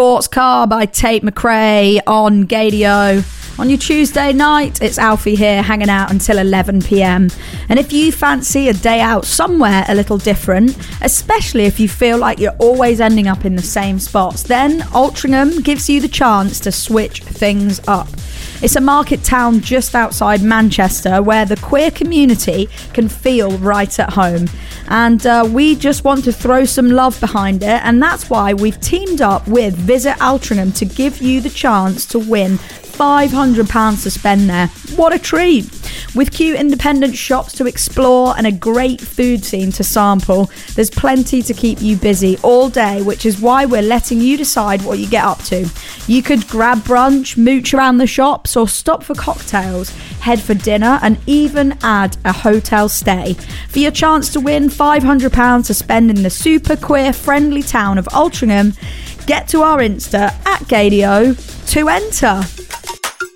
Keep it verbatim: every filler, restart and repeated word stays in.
Sports Car by Tate McRae on Gadio. On your Tuesday night, it's Alfie here hanging out until eleven p.m. And if you fancy a day out somewhere a little different, especially if you feel like you're always ending up in the same spots, then Altrincham gives you the chance to switch things up. It's a market town just outside Manchester where the queer community can feel right at home. And uh, we just want to throw some love behind it, and that's why we've teamed up with Visit Altrincham to give you the chance to win five hundred pounds to spend there. What a treat! With cute independent shops to explore and a great food scene to sample, there's plenty to keep you busy all day, which is why we're letting you decide what you get up to. You could grab brunch, mooch around the shops, or stop for cocktails, head for dinner, and even add a hotel stay. For your chance to win five hundred pounds to spend in the super queer friendly town of Altrincham, get to our Insta at Gadio to enter.